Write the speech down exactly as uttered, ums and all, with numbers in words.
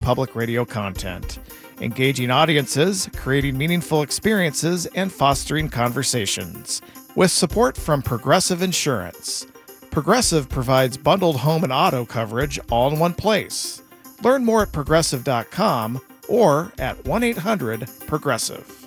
public radio content, engaging audiences, creating meaningful experiences, and fostering conversations. With support from Progressive Insurance. Progressive provides bundled home and auto coverage all in one place. Learn more at progressive dot com or at one eight hundred progressive.